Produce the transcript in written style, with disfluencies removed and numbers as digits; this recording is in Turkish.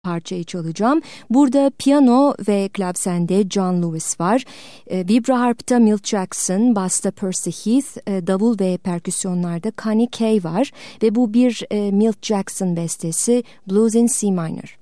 parçayı çalacağım. Burada piyano ve klavsende John Lewis var. Vibraharp'ta Milt Jackson, basta Percy Heath, davul ve perküsyonlarda Connie Kay var. Ve bu bir Milt Jackson bestesi Blues in C minor.